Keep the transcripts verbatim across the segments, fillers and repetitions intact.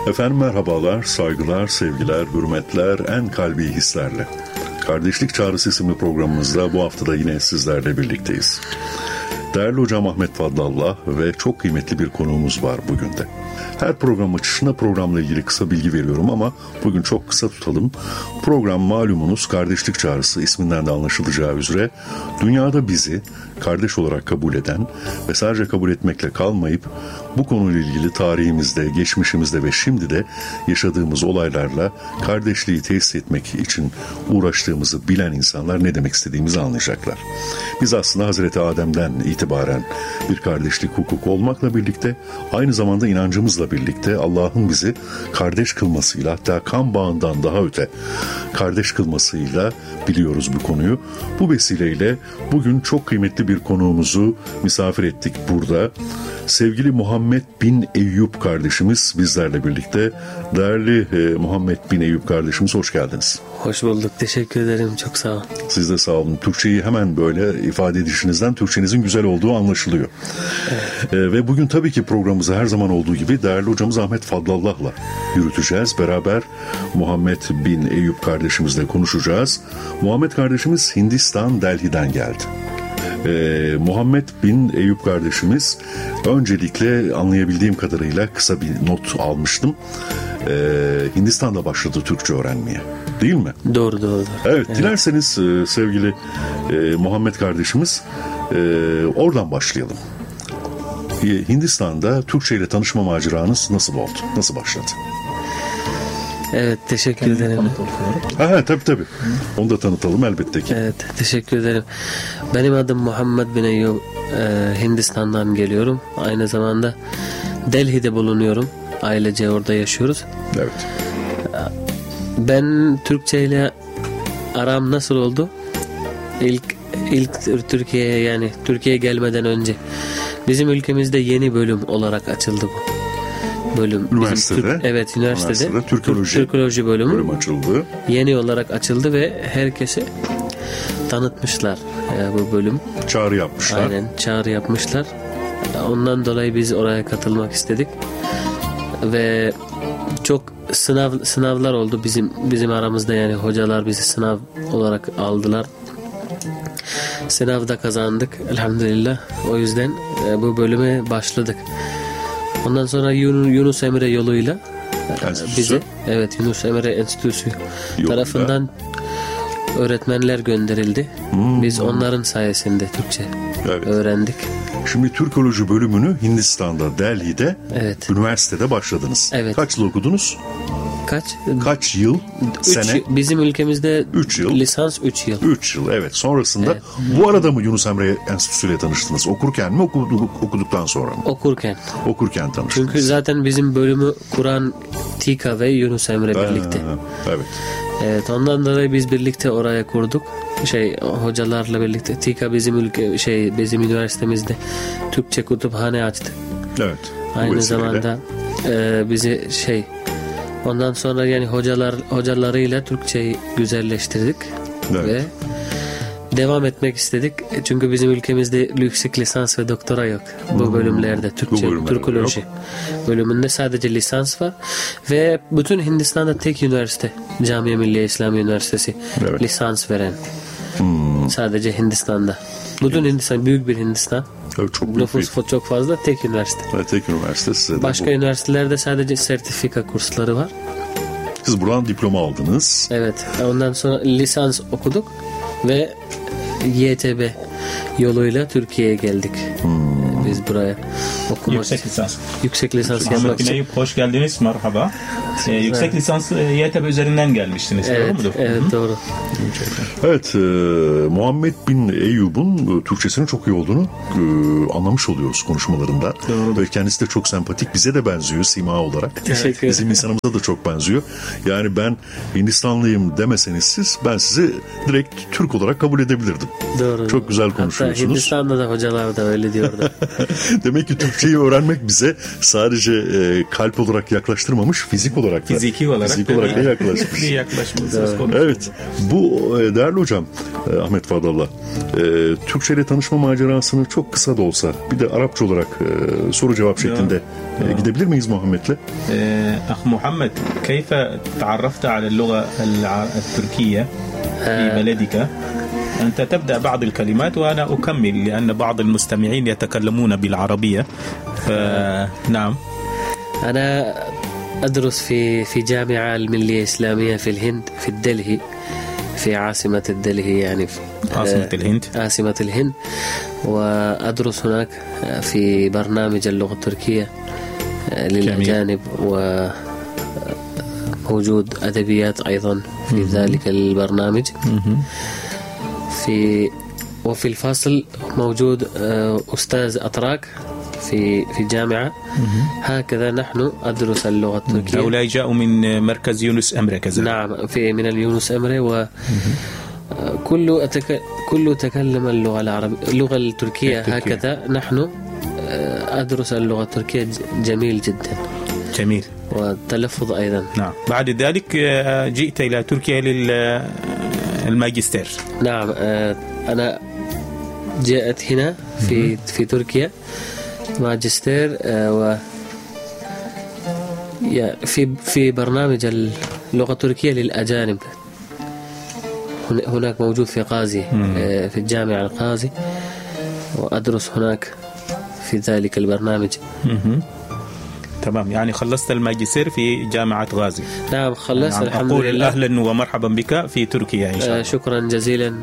Efendim merhabalar, saygılar, sevgiler, hürmetler, en kalbi hislerle. Kardeşlik Çağrısı isimli programımızda bu hafta da yine sizlerle birlikteyiz. Değerli hocam Ahmet Fadlallah ve çok kıymetli bir konuğumuz var bugün de. Her program açışında programla ilgili kısa bilgi veriyorum ama bugün çok kısa tutalım. Program malumunuz Kardeşlik Çağrısı isminden de anlaşılacağı üzere dünyada bizi kardeş olarak kabul eden ve sadece kabul etmekle kalmayıp bu konuyla ilgili tarihimizde, geçmişimizde ve şimdi de yaşadığımız olaylarla kardeşliği tesis etmek için uğraştığımızı bilen insanlar ne demek istediğimizi anlayacaklar. Biz aslında Hazreti Adem'den itibaren bir kardeşlik hukuku olmakla birlikte aynı zamanda inancımızla birlikte Allah'ın bizi kardeş kılmasıyla, hatta kan bağından daha öte kardeş kılmasıyla biliyoruz bu konuyu. Bu vesileyle bugün çok kıymetli bir konuğumuzu misafir ettik burada. Sevgili Muhammed bin Eyüp kardeşimiz bizlerle birlikte. Değerli e, Muhammed bin Eyüp kardeşimiz, hoş geldiniz. Hoş bulduk. Teşekkür ederim. Çok sağ olun. Siz de sağ olun. Türkçeyi hemen böyle ifade edişinizden Türkçenizin güzel olduğu anlaşılıyor. Evet. E, ve bugün tabii ki programımızı her zaman olduğu gibi değerli hocamız Ahmet Fadlallah'la yürüteceğiz. Beraber Muhammed bin Eyüp kardeşimizle konuşacağız. Muhammed kardeşimiz Hindistan, Delhi'den geldi. Ee, Muhammed bin Eyüp kardeşimiz öncelikle anlayabildiğim kadarıyla kısa bir not almıştım. Ee, Hindistan'da başladı Türkçe öğrenmeye. Değil mi? Doğru doğru. doğru. Evet, evet. Dilerseniz sevgili e, Muhammed kardeşimiz e, oradan başlayalım. Hindistan'da Türkçe ile tanışma maceranız nasıl oldu? Nasıl başladı? Evet, teşekkür Kendini ederim. Ha, tabii tabii. Onu da tanıtalım elbette ki. Evet, teşekkür ederim. Benim adım Muhammed bin Eyüp. Ee, Hindistan'dan geliyorum. Aynı zamanda Delhi'de bulunuyorum. Ailece orada yaşıyoruz. Evet. Ben Türkçe ile aram nasıl oldu? İlk ilk Türkiye'ye yani Türkiye'ye gelmeden önce bizim ülkemizde yeni bölüm olarak açıldı bu. Bölüm. Üniversitede. Türk, evet, üniversitede. üniversitede Türkoloji, Türkoloji bölümü bölüm açıldı. Yeni olarak açıldı ve herkese tanıtmışlar e, bu bölüm. Çağrı yapmışlar. Aynen, çağrı yapmışlar. Ondan dolayı biz oraya katılmak istedik. Ve çok sınav sınavlar oldu bizim bizim aramızda, yani hocalar bizi sınav olarak aldılar. Sınavda kazandık elhamdülillah. O yüzden e, bu bölüme başladık. Ondan sonra Yunus Emre yoluyla Enstitüsü. bize evet Yunus Emre Enstitüsü yolunda tarafından öğretmenler gönderildi. Hmm. Biz onların sayesinde Türkçe evet. öğrendik. Şimdi Türkoloji bölümünü Hindistan'da, Delhi'de evet. üniversitede başladınız. Evet. Kaç yıl okudunuz? Kaç? Kaç yıl? Üç, sene? Bizim ülkemizde üç yıl. Lisans üç yıl. üç yıl evet. Sonrasında evet. Bu arada mı Yunus Emre Enstitüsü ile tanıştınız? Okurken mi, okuduk, okuduktan sonra mı? Okurken. Okurken tanıştınız. Çünkü zaten bizim bölümü kuran Tika ve Yunus Emre birlikte. Ee, evet. Evet, ondan dolayı biz birlikte oraya kurduk. Şey, hocalarla birlikte. Tika bizim ülke şey bizim üniversitemizde Türkçe kütüphane açtı. Evet. Aynı zamanda e, bizi şey ondan sonra yani hocalar hocalarıyla Türkçeyi güzelleştirdik evet. ve devam etmek istedik. Çünkü bizim ülkemizde yüksek lisans ve doktora yok. Bu hmm. bölümlerde Türkçe, Türkoloji bölümünde sadece lisans var ve bütün Hindistan'da tek üniversite Camia Milliye İslami Üniversitesi evet. lisans veren. Hmm. Sadece Hindistan'da. Bütün Hindistan büyük bir Hindistan. Evet, çok nüfus bir... çok fazla, tek üniversite. Evet, tek üniversite size. Başka bu. Üniversitelerde sadece sertifika kursları var. Siz buradan diploma aldınız. Evet. Ondan sonra lisans okuduk ve Y T B yoluyla Türkiye'ye geldik. Hmm. Biz buraya okumak yüksek lisans. Yüksek lisans yapmak için. Eyüp, hoş geldiniz, merhaba. Ee, yüksek lisans e, Y T B üzerinden gelmiştiniz, evet, doğru mudur? Evet, Hı-hı. doğru. Evet, e, Muhammed bin Eyüp'ün e, Türkçesinin çok iyi olduğunu e, anlamış oluyoruz konuşmalarında. Doğru. Ve kendisi de çok sempatik, bize de benziyor sima olarak. Teşekkür ederim. Bizim insanımıza da çok benziyor. Yani ben Hindistanlıyım demeseniz siz, ben sizi direkt Türk olarak kabul edebilirdim. Doğru. Çok güzel konuşuyorsunuz. Hatta Hindistan'da da hocalar da öyle diyordu. Demek ki Türkçe Türkçeyi öğrenmek bize sadece e, kalp olarak yaklaştırmamış, fizik olarak da. Fiziki olarak, fizik olarak da yaklaşmış. yaklaşmış. Evet. Bu e, değerli hocam e, Ahmet Fadlallah, e, Türkçe ile tanışma macerasını çok kısa da olsa bir de Arapça olarak e, soru cevap şeklinde e, gidebilir miyiz Muhammed'le? أخ محمد كيف تعرفت على اللغة التركية في بلدك؟ أنت تبدأ بعض الكلمات وأنا أكمل لأن بعض المستمعين يتكلمون بالعربية فنعم. أنا أدرس في في جامعة الملية الإسلامية في الهند في الدلهي في عاصمة الدلهي يعني في عاصمة الهند عاصمة الهند وأدرس هناك في برنامج اللغة التركية للأجانب وموجود أدبيات أيضا في م- ذلك البرنامج م- في وفي الفصل موجود أستاذ أتراك في في جامعة م- هكذا نحن أدرس اللغة التركية. هؤلاء جاءوا من مركز يونس أمري كذلك. نعم في من اليونس أمري و كل أتك... كل تكلم اللغة العربية اللغة التركية, التركية هكذا نحن أدرس اللغة التركية جميل جدا. جميل. والتلفظ أيضا. نعم. بعد ذلك جئت إلى تركيا للماجستير. نعم أنا جاءت هنا في في تركيا ماجستير و في في برنامج اللغة التركية للأجانب. هناك موجود في قازي في الجامعة القازي وأدرس هناك في ذلك البرنامج. تمام يعني خلصت الماجستير في جامعة غازي. نعم خلصت يعني الحمد أقول لله. أهلا ومرحبا بك في تركيا إن شاء الله. شكرا جزيلا.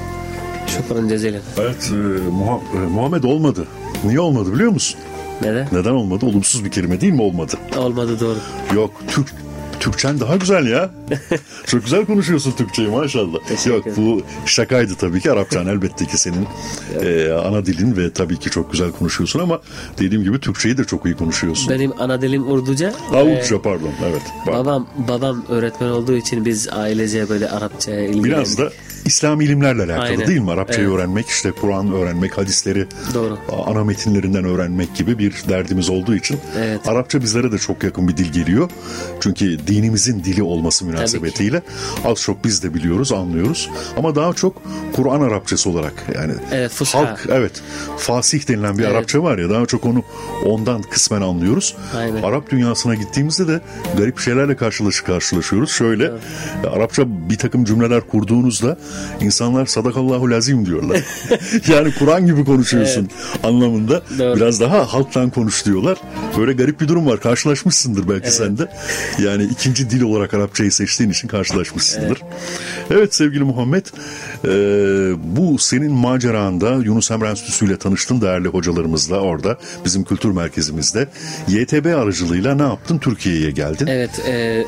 شكرا جزيلا. Evet Muhammed olmadı. Niye olmadı biliyor musun? Neden? Neden olmadı? Olumsuz bir kelime değil mi olmadı? Olmadı doğru. Yok Türk Türkçen daha güzel ya. Çok güzel konuşuyorsun Türkçeyi maşallah. Yok bu şakaydı tabii ki. Arapçan elbette ki senin e, ana dilin ve tabii ki çok güzel konuşuyorsun ama dediğim gibi Türkçeyi de çok iyi konuşuyorsun. Benim ana dilim Urduca. Ha, Urduca ee, pardon evet. Pardon. Babam babam öğretmen olduğu için biz ailece böyle Arapçaya ilgilendik. Biraz da İslami ilimlerle alakalı. Aynen. Değil mi? Arapçayı evet. öğrenmek, işte Kur'an öğrenmek, hadisleri Doğru. ana metinlerinden öğrenmek gibi bir derdimiz olduğu için evet. Arapça bizlere de çok yakın bir dil geliyor. Çünkü dinimizin dili olması münasebetiyle az çok biz de biliyoruz, anlıyoruz. Ama daha çok Kur'an Arapçası olarak yani evet, halk evet fasih denilen bir evet. Arapça var ya daha çok onu ondan kısmen anlıyoruz. Aynen. Arap dünyasına gittiğimizde de garip şeylerle karşılaş karşılaşıyoruz. Şöyle evet. Arapça bir takım cümleler kurduğunuzda İnsanlar sadakallahu lazim diyorlar. Yani Kur'an gibi konuşuyorsun evet. anlamında. Doğru. Biraz daha halktan konuş diyorlar. Böyle garip bir durum var. Karşılaşmışsındır belki evet. sen de. Yani ikinci dil olarak Arapçayı seçtiğin için karşılaşmışsındır. Evet, evet sevgili Muhammed. E, bu senin maceranda Yunus Emre Enstitüsü ile tanıştın değerli hocalarımızla orada. Bizim kültür merkezimizde. Y T B aracılığıyla ne yaptın? Türkiye'ye geldin. Evet. E,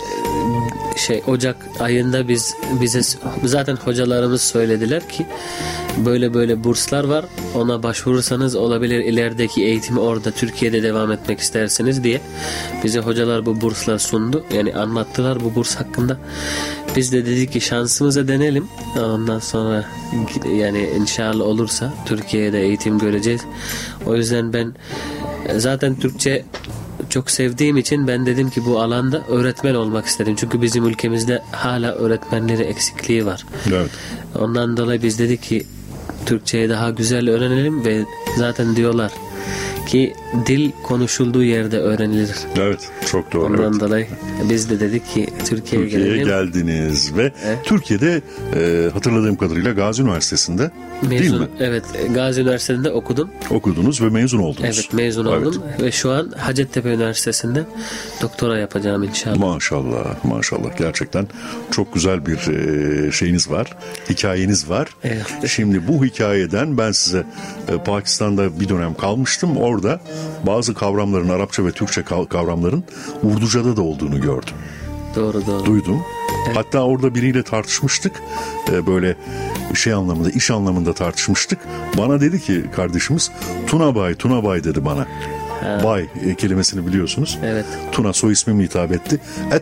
şey Ocak ayında biz bize zaten hocalarımız söylediler ki böyle böyle burslar var, ona başvurursanız olabilir ilerideki eğitimi orada Türkiye'de devam etmek isterseniz diye bize hocalar bu burslar sundu, yani anlattılar bu burs hakkında. Biz de dedik ki şansımıza denelim, ondan sonra yani inşallah olursa Türkiye'de eğitim göreceğiz. O yüzden ben zaten Türkçe çok sevdiğim için ben dedim ki bu alanda öğretmen olmak istedim. Çünkü bizim ülkemizde hala öğretmenleri eksikliği var. Evet. Ondan dolayı biz dedik ki Türkçeyi daha güzel öğrenelim ve zaten diyorlar ki dil konuşulduğu yerde öğrenilir. Evet, çok doğru. Ondan evet. dolayı biz de dedik ki Türkiye'ye, Türkiye'ye geldiniz ve evet. Türkiye'de e, hatırladığım kadarıyla Gazi Üniversitesi'nde mezun, değil mi? Evet, Gazi Üniversitesi'nde okudum. Okudunuz ve mezun oldunuz. Evet, mezun evet. oldum ve şu an Hacettepe Üniversitesi'nde doktora yapacağım inşallah. Maşallah, maşallah. Gerçekten çok güzel bir e, şeyiniz var, hikayeniz var. Evet. Şimdi bu hikayeden ben size e, Pakistan'da bir dönem kalmıştım. Orada bazı kavramların, Arapça ve Türkçe kavramların Urduca'da da olduğunu gördüm. Doğru doğru. Duydum. Evet. Hatta orada biriyle tartışmıştık. Ee, böyle şey anlamında, iş anlamında tartışmıştık. Bana dedi ki kardeşimiz Tunabay, Tunabay dedi bana. Ha. Bay kelimesini biliyorsunuz. Evet. Tuna soy ismimle hitap etti.